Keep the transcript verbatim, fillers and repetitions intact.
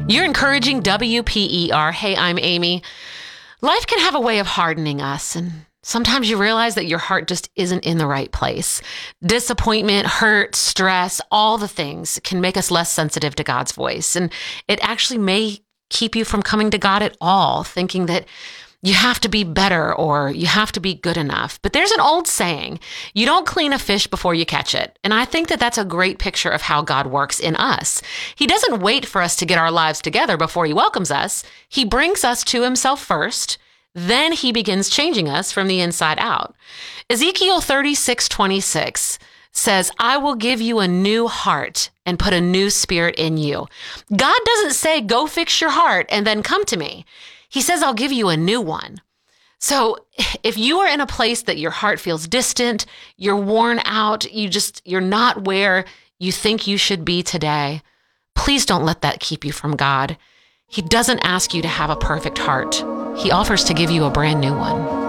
You're encouraging W P E R. Hey, I'm Amy. Life can have a way of hardening us, and sometimes you realize that your heart just isn't in the right place. Disappointment, hurt, stress, all the things can make us less sensitive to God's voice, and it actually may keep you from coming to God at all, thinking that you have to be better or you have to be good enough. But there's an old saying, you don't clean a fish before you catch it. And I think that that's a great picture of how God works in us. He doesn't wait for us to get our lives together before he welcomes us. He brings us to himself first. Then he begins changing us from the inside out. Ezekiel thirty-six twenty-six says, I will give you a new heart and put a new spirit in you. God doesn't say, go fix your heart and then come to me. He says, I'll give you a new one. So if you are in a place that your heart feels distant, you're worn out, you just, you're not where you think you should be today, please don't let that keep you from God. He doesn't ask you to have a perfect heart. He offers to give you a brand new one.